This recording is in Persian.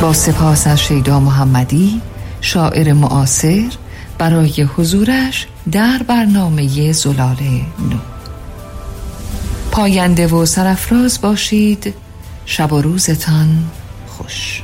با سپاس از شیدا محمدی، شاعر معاصر، برای حضورش در برنامه زلال نو. پاینده و سرافراز باشید. شب و روزتان خوش.